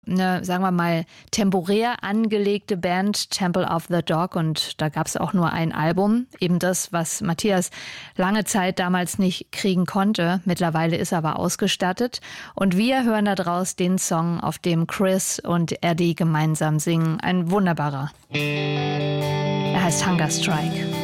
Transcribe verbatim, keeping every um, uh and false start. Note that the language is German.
eine, sagen wir mal, temporär angelegte Band, Temple of the Dog. Und da gab es auch nur ein Album. Eben das, was Matthias lange Zeit damals nicht kriegen konnte. Mittlerweile ist er aber ausgestattet. Und wir hören da draus den Song, auf dem Chris und Eddie gemeinsam singen. Ein wunderbarer. Er heißt Hunger Strike.